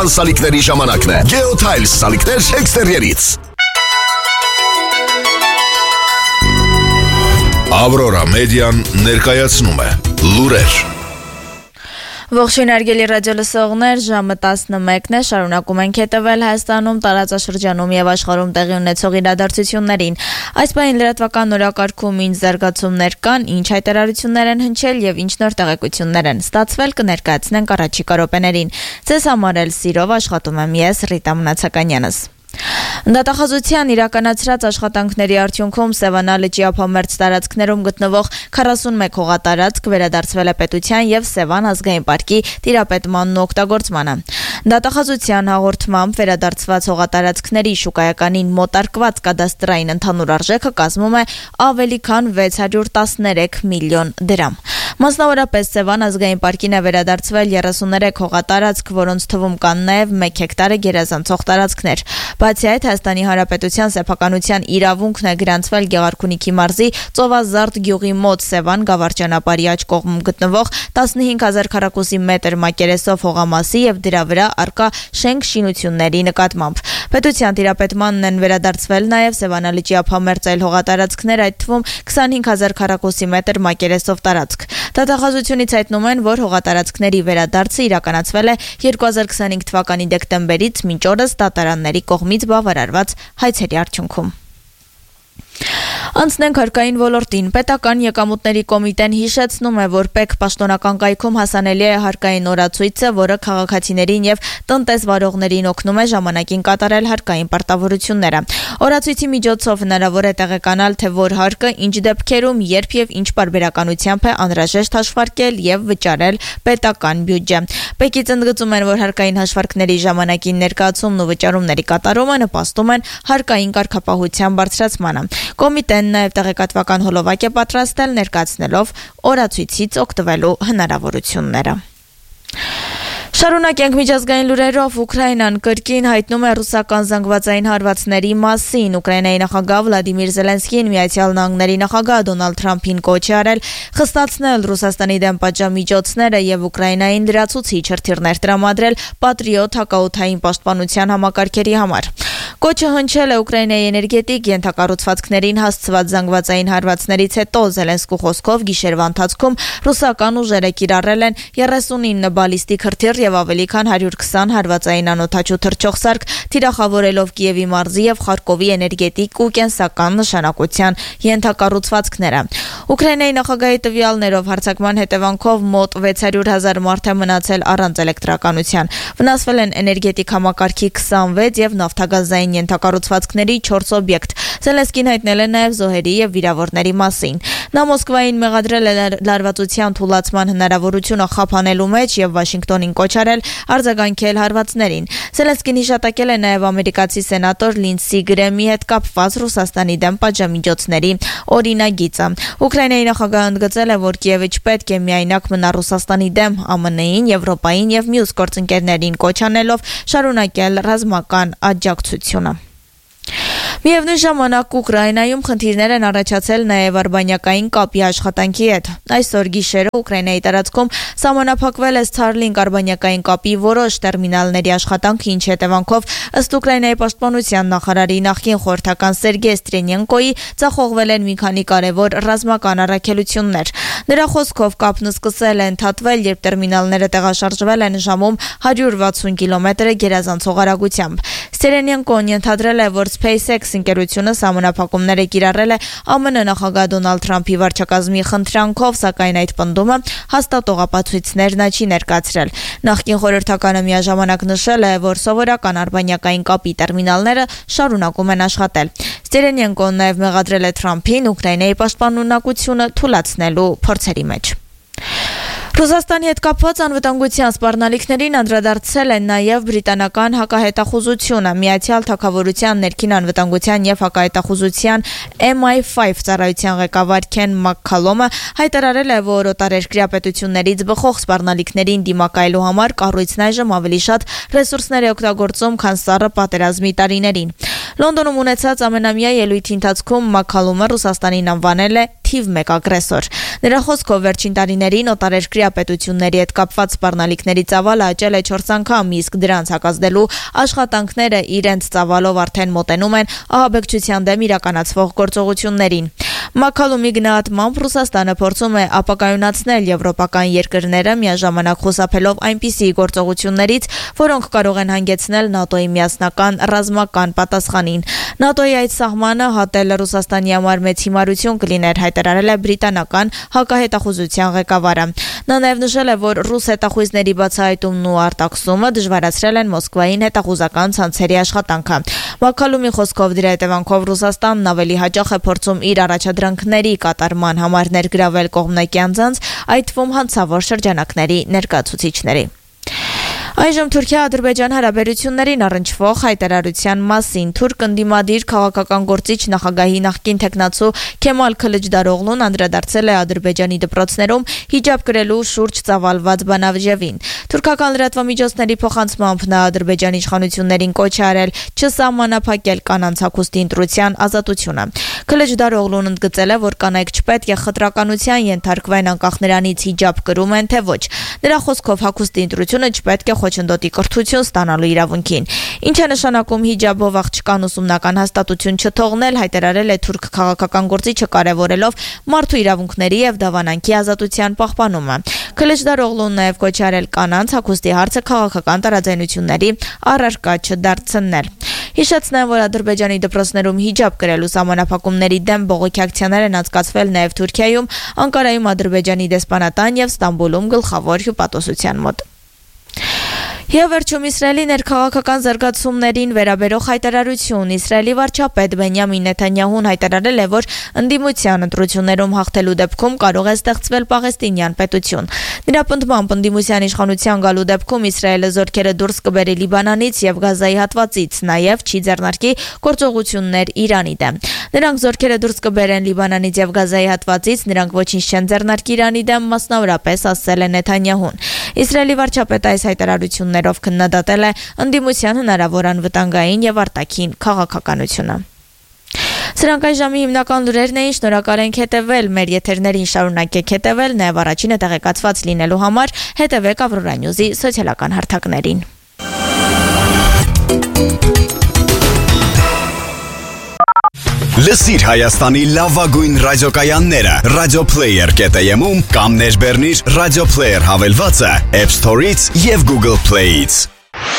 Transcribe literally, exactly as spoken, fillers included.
բավարարական սալիկների ժամանակն է։ Geotiles սալիկներ էքստերիերից։ Aurora Median ներկայացնում է լուրեր։ Ողջույն հարգելի ռադիոլսողներ, ժամը տասնմեկն է, շարունակում ենք հետևել Հայաստանում, տարածաշրջանում եւ աշխարհում տեղի ունեցող իրադարձություններին։ Այս պահին լրատվական օրակարգում ինչ զարգացումներ կան, ինչ հայտարարություններ են հնչել եւ ինչ նոր տեղեկություններ են ստացվել, կներկայացնենք առաջիկա րոպեներին։ Ձեզ համար էլ սիրով աշխատում եմ ես, Ռիտա Մնացականյանս։ Դատախազության իրականացրած աշխատանքների արդյունքում Սևանա լճի ափամերձ տարածքներում գտնվող քառասունմեկ հողատարածք վերադարձվել է պետության եւ Սևան ազգային պարկի տիրապետմանն ու օգտագործմանը։ Դատախազության հաղորդմամբ վերադարձված հողատարածքների շուկայականին մոտարկված կադաստրային ընդհանուր արժեքը կազմում է ավելի քան վեց հարյուր տասներեք միլիոն դրամ։ Մասնավորապես Սևան ազգային պարկին է վերադարձվել երեսուններեք հողատարածք, որոնց թվում կան նաև մեկ հեկտարը գերազանցող տարածքներ։ Բացի այդ, Հայաստանի Հանրապետության սեփականության իրավունքն է գրանցվել Գեղարքունիքի մարզի Ծովազարդ գյուղի մոտ Սևան գավառճանապարհի աջ կողմում գտնվող տասնհինգ հազար քառակուսի մետր մակերեսով հողամասի եւ դրա վրա արկա շենք շինությունների նկատմամբ։ Պետության տիրապետմանն են վերադարձվել նաև Սևանա լճի ափամերձ այլ հողատարածքներ, այդ թվում քսանհինգ հազար քառակուսի մետր մակերեսով տարածք։ Դատախազությունից հայտնում են, որ հողատարածքների վերադարձը իրականացվել է երկու հազար քսանհինգ թվականի դեկտեմբերից մինչ օրս դատարանների կողմից բավարարված հայցերի արդյունքում։ Անցնենք հարկային ոլորտին։ Պետական եկամուտների կոմիտեն հիշեցնում է, որ ՊԵԿ պաշտոնական կայքում հասանելի է հարկային օրացույցը, որը քաղաքացիներին եւ տնտեսվարողներին օգնում է ժամանակին կատարել հարկային պարտավորությունները։ Օրացույցի միջոցով հնարավոր է տեղեկանալ, թե որ հարկը ինչ դեպքերում, երբ եւ ինչ պարբերականությամբ է անհրաժեշտ հաշվարկել եւ վճարել պետական բյուջե։ ՊԵԿ-ից ընդգծում են, որ հարկային հաշվարկների ժամանակին ներկայացումն ու վճարումների կատարումը նպաստում են հարկային կարգապահության բարձրացմանը։ Կոմիտեն նաև տեղեկատվական հոլովակ է պատրաստել, ներկայացնելով օրացույցից օգտվելու հնարավորությունները։ Շարունակենք միջազգային լուրերով։ Ուկրաինան կրկին հայտնում է ռուսական զանգվածային հարվածների մասին։ Ուկրաինայի նախագահ Վլադիմիր Զելենսկին Միացյալ Նահանգների նախագահ Դոնալդ Թրամփին կոչ է արել խստացնել Ռուսաստանի դեմ պատժամիջոցները եւ Ուկրաինային լրացուցիչ հրթիռներ տրամադրել Պատրիոտ հակաօդային պաշտպանության համակարգերի համար։ Կոչը հնչել է Ուկրաինայի էներգետիկ ենթակառուցվածքներին հասցված զանգվածային հարվածներից հետո։ Զելենսկու խոսքով գիշերվա ընթացքում ռուսական ուժերը կիրառել են երեսունինը բալիստիկ հրթիռ եւ ավելի քան հարյուր քսան հարվածային անօդաչու թռչող սարք, թիրախավորելով Կիևի մարզի եւ Խարկովի էներգետիկ ու կենսական նշանակության ենթակառուցվածքները։ Ուկրաինայի նախագահի տվյալներով հարձակման հետևանքով մոտ վեց հարյուր հազար մարդ է մնացել առանց էլեկտրականության։ Վնասվել են էներգետիկ համակարգի քսանվեց եւ նավթագազային ենթակառուցվածքների չորս օբյեկտ։ Զելենսկին հայտնել է նաև զոհերի եւ վիրավորների մասին։ Նա Մոսկվային մեղադրել է լարվածության թուլացման հնարավորությունը խափանելու մեջ եւ Վաշինգտոնին կոչ արել արձագանքել հարվածներին։ Զելենսկին հիշատակել է նաև ամերիկացի սենատոր Լինսի Գրեմի հետ կապված Ռուսաստանի դեմ պատժամիջոցների օրինագիծը։ Ուկրաինայի նախագահը ընդգծել է, որ Կիևը չպետք է միայնակ մնա Ռուսաստանի դեմ, ԱՄՆ-ին, Եվրոպային եւ մյուս գործընկերներին կոչ անելով շարունակել ռազմական աջակցությունը։ Միևնույն ժամանակ Ուկրաինայում խնդիրներ են առաջացել նաև արբանյակային կապի աշխատանքի հետ։ Այսօր գիշերը Ուկրաինայի տարածքում սահմանափակվել է Starlink արբանյակային կապի որոշ տերմինալների աշխատանքը, ինչի հետևանքով ըստ Ուկրաինայի պաշտպանության նախարարի նախկին խորհրդական Սերգեյ Ստրենենկոյի ձախողվել են մի քանի կարևոր ռազմական առաքելություններ։ Նրա խոսքով կապն սկսել է ընդհատվել, երբ տերմինալները տեղաշարժվել են ժամում հարյուր վաթսուն կիլոմետր գերազանցող արագությամբ։ Ստրենենկոն ենթադրել է, որ SpaceX ընկերությունը սահմանափակումներ է կիրառել է ԱՄՆ նախագահ Դոնալդ Թրամփի վարչակազմի խնդրանքով, սակայն այդ պնդումը հաստատող ապացույցներ նա չի ներկայացրել։ Նախկին խորհրդականը միաժամանակ նշել է, որ սովորական արբանյակային կապի տերմինալները շարունակում են աշխատել։ Ստրենենկոն նաև մեղադրել է Թրամփին Ուկրաինայի պաշտպանունակությունը թուլացնելու փորձերի մեջ։ Ռուսաստանի հետ կապված անվտանգության սպառնալիքներին անդրադարձել են նաև բրիտանական հակահետախուզությունը։ Միացյալ Թագավորության ներքին անվտանգության եւ հակահետախուզության M I five ծառայության ղեկավար Քեն Մաքքալոմը հայտարարել է, որ օտարերկրյա պետություններից բխող սպառնալիքներին դիմակայելու համար կառույցն այժմ ավելի շատ ռեսուրսներ է օգտագործում, քան սառը պատերազմի տարիներին։ Լոնդոնում ունեցած ամենամյա ելույթի ընթացքում Մաքալումը Ռուսաստանին անվանել է թիվ մեկ ագրեսոր։ Նրա խոսքով վերջին տարիներին օտարերկրյա պետությունների հետ կապված սպառնալիքների ծավալը աճել է չորս անգամ, իսկ դրանց հակազդելու աշխատանքները իրենց ծավալով արդեն մոտենում են ահաբեկչության դեմ իրականացվող գործողություններին։ Մաքալումի գնահատմամբ Ռուսաստանը փորձում է ապակայունացնել եվրոպական երկրները միաժամանակ խուսափելով այնպիսի գործողություններից, որոնք կարող են հանգեցնել ՆԱՏՕ-ի միասնական ռազմական պատասխանին։ ՆԱՏՕ-ի այդ սահմանը հատել Ռուսաստանի համար մեծ հիմարություն կլիներ, հայտարարել է բրիտանական հակահետախուզության ղեկավարը։ Նա նաև նշել է, որ ռուս հետախույզների բացահայտումն ու արտաքսումը դժվարացրել են Մոսկվային հետախուզական ցանցերի աշխատանքը։ Մաքալումի խոսքով դրա հետևանքով Ռուսաստանն ավելի հաճախ է փորձում իր առաջադրանքների կատարման համար ներգրավել կողմնակի անձանց, այդ թվում հանցավոր շրջանակների ներկայացուցիչների։ Այժմ Թուրքիա-Ադրբեջան հարաբերություններին առնչվող հայտարարության մասին թուրք ընդդիմադիր քաղաքական գործիչ նախագահի նախկին թեկնածու Քեմալ Քլիչդարօղլուն անդրադարձել է Ադրբեջանի դպրոցներում հիջաբ կրելու շուրջ ծավալված բանավեճին։ Թուրքական լրատվամիջոցների փոխանցմամբ նա Ադրբեջանի իշխանություններին կոչ է արել չսահմանափակել կանանց հագուստի ընտրության ազատությունը։ Քլիչդարօղլուն ընդգծել է, որ կանայք չպետք է խտրականության ենթարկվեն անկախ նրանից հիջաբ կրում են թե ոչ։ Նրա խոսքով հագուստի ընտրությունը չպետք է խոչընդոտի կրթություն ստանալու իրավունքին։ Ինչ է նշանակում հիջաբով աղջկան ուսումնական հաստատություն չթողնել, հայտարարել է թուրք քաղաքական գործիչը, կարևորելով մարդու իրավունքների եւ դավանանքի ազատության պահպանումը։ Քլիչդարօղլուն նաեւ կոչ է արել կանանց հագուստի հարցը քաղաքական տարաձայնությունների առարկա չդարձնել։ Հիշեցնեմ, որ Ադրբեջանի դպրոցներում հիջաբ կրելու սահմանափակումների դեմ բողոքի ակցիաներ են անցկացվել նաեւ Թուրքիայում, Անկարայում Ադրբեջանի դեսպանատան եւ Ստամբուլում գլխավոր հյուպատոսության մոտ։ Եվ վերջում Իսրայելի ներքաղաքական զարգացումներին վերաբերող հայտարարություն։ Իսրայելի վարչապետ Բենյամին Նեթանյահուն հայտարարել է, որ ընդդիմության ընտրություններում հաղթելու դեպքում կարող է ստեղծվել պաղեստինյան պետություն։ Նրա պնդմամբ ընդդիմության իշխանության գալու դեպքում Իսրայելը զորքերը դուրս կբերի Լիբանանից եւ Գազայի հատվածից, նաեւ չի ձեռնարկի գործողություններ Իրանի դեմ։ Նրանք զորքերը դուրս կբերեն Լիբանանից եւ Գազայի հատվածից, նրանք ոչինչ չեն ձեռնարկի Իրանի դեմ, մասնավորապես ասել է Նեթանյահուն։ Իսրայելի վարչապետը այս հայտարարություններով քննադատել է ընդդիմության հնարավոր անվտանգային եւ արտաքին քաղաքականությունը։ Սրանք այս ժամի հիմնական լուրերն էին, շնորհակալ ենք հետևել մեր եթերներին, շարունակեք հետևել, նաեւ առաջինը տեղեկացված լինելու համար հետևեք Ավրորա Նյուզի սոցիալական հարթակներին։ Լսիր Հայաստանի լավագույն ռադիոկայանները Radioplayer կետ am-ում կամ ներբեռնիր Radioplayer հավելվածը App Store-ից եւ Google Play-ից։